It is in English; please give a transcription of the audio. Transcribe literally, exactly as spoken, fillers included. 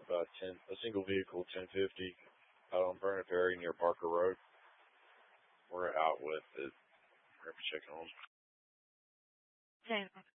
uh, ten, a single vehicle ten fifty out on Vernon Ferry near Parker Road. We're out with it. We're checking on. ten.